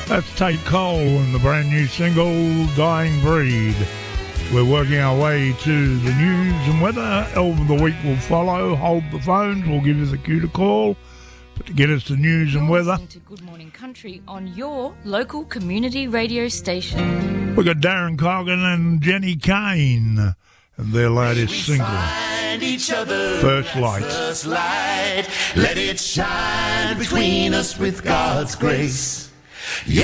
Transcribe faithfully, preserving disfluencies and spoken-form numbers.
That's Tate Cole and the brand new single, Dying Breed. We're working our way to the news and weather. Album of the week will follow. Hold the phones. We'll give you the cue to call. But to get us the news You're and weather, listening to Good Morning Country on your local community radio station. we've got Darren Cogan and Jenny Kane and their latest single, Each other First Light. First light. Let it shine between us with God's grace. Yeah.